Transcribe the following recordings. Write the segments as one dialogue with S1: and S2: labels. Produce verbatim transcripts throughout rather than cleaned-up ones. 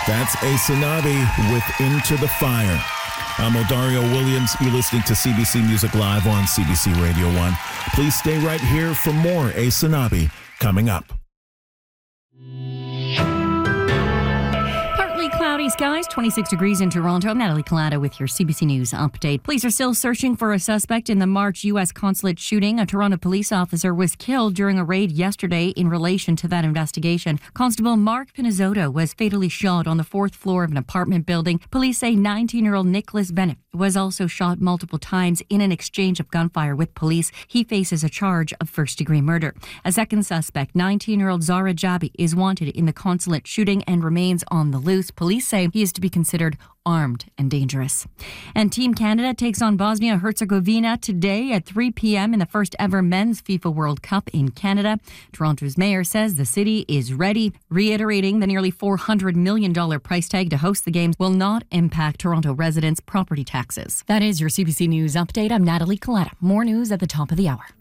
S1: That's Aysanabee with Into the Fire. I'm Odario Williams. You're listening to C B C Music Live on C B C Radio one. Please stay right here for more Aysanabee coming up.
S2: Cloudy skies, twenty-six degrees in Toronto. I'm Natalie Collada with your C B C News update. Police are still searching for a suspect in the March U S consulate shooting. A Toronto police officer was killed during a raid yesterday in relation to that investigation. Constable Mark Pinizzotto was fatally shot on the fourth floor of an apartment building. Police say nineteen-year-old Nicholas Bennett was also shot multiple times in an exchange of gunfire with police. He faces a charge of first-degree murder. A second suspect, nineteen-year-old Zara Jabi, is wanted in the consulate shooting and remains on the loose. Police say he is to be considered armed and dangerous. And Team Canada takes on Bosnia-Herzegovina today at three p.m. in the first ever Men's FIFA World Cup in Canada. Toronto's mayor says the city is ready, reiterating the nearly four hundred million dollars price tag to host the games will not impact Toronto residents' property taxes. That is your C B C News update. I'm Natalie Collada. More news at the top of the hour.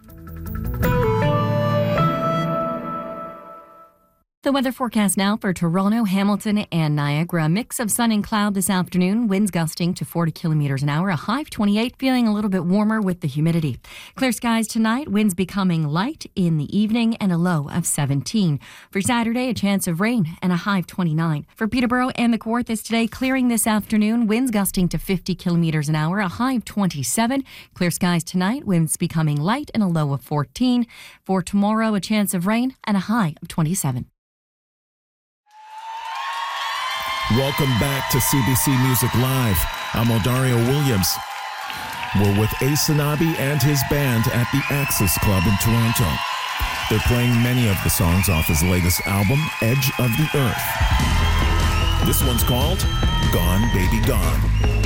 S2: The weather forecast now for Toronto, Hamilton, and Niagara. A mix of sun and cloud this afternoon. Winds gusting to forty kilometers an hour. A high of twenty-eight, feeling a little bit warmer with the humidity. Clear skies tonight. Winds becoming light in the evening and a low of seventeen. For Saturday, a chance of rain and a high of twenty-nine. For Peterborough and the Kawarthas today, clearing this afternoon. Winds gusting to fifty kilometers an hour. A high of twenty-seven. Clear skies tonight. Winds becoming light and a low of fourteen. For tomorrow, a chance of rain and a high of twenty-seven.
S1: Welcome back to C B C Music Live. I'm Odario Williams. We're with Aysanabee and his band at the Axis Club in Toronto. They're playing many of the songs off his latest album, Edge of the Earth. This one's called Gone Baby Gone.